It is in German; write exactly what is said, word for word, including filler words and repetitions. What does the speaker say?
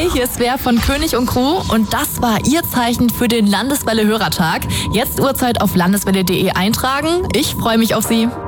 Hi, hier ist Svea von König und Crew und das war Ihr Zeichen für den Landeswelle Hörertag. Jetzt Uhrzeit auf landeswelle punkt de eintragen. Ich freue mich auf Sie.